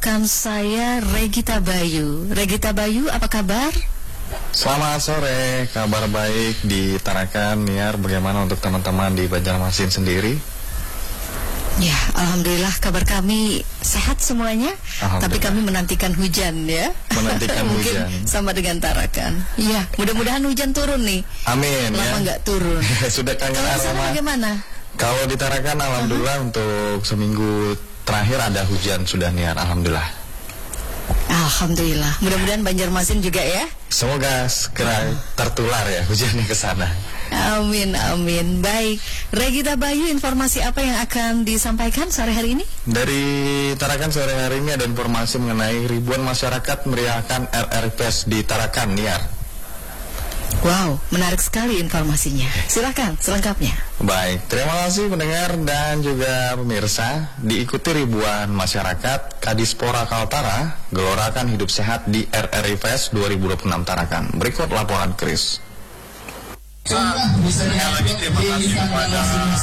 rekan saya Regita Bayu. Regita Bayu, apa kabar? Selamat sore, kabar baik di Tarakan, Niar. Bagaimana untuk teman-teman di Banjarmasin sendiri? Ya, alhamdulillah kabar kami sehat semuanya. Tapi kami menantikan hujan ya. Menantikan mungkin hujan. sama dengan Tarakan. Iya, mudah-mudahan hujan turun nih. Amin. Lama ya. nggak turun. Sudah kangen Kalau di sana aroma. bagaimana? Kalau di Tarakan, alhamdulillah untuk seminggu terakhir ada hujan sudah, Niar. Alhamdulillah. Alhamdulillah. Mudah-mudahan Banjarmasin juga ya. Semoga segera tertular ya hujannya ke sana. Amin, amin. Baik, Regita Bayu, informasi apa yang akan disampaikan sore hari ini? Dari Tarakan sore hari ini ada informasi mengenai ribuan masyarakat meriahkan RRI Fest di Tarakan, Niar. Wow, menarik sekali informasinya. Silakan selengkapnya. Baik, terima kasih pendengar dan juga pemirsa. Diikuti ribuan masyarakat Kadispora Kaltara gelorakan hidup sehat di RRI Fest 2026 Tarakan. Berikut laporan Chris. Sekali lagi terima kasih kepada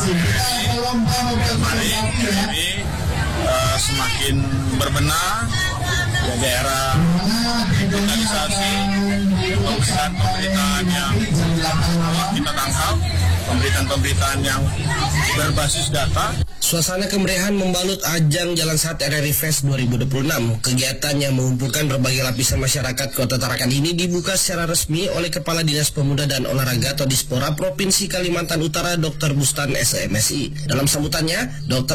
RRI semakin berbenah di daerah organisasi pemberitaan yang kita tangkap, pemberitaan yang berbasis data. Suasana kemeriahan membalut ajang Jalan Sehat RRI Fest 2026. Kegiatan yang mengumpulkan berbagai lapisan masyarakat Kota Tarakan ini dibuka secara resmi oleh Kepala Dinas Pemuda dan Olahraga atau Dispora Provinsi Kalimantan Utara Dr. Bustan SMSI. Dalam sambutannya, Dr.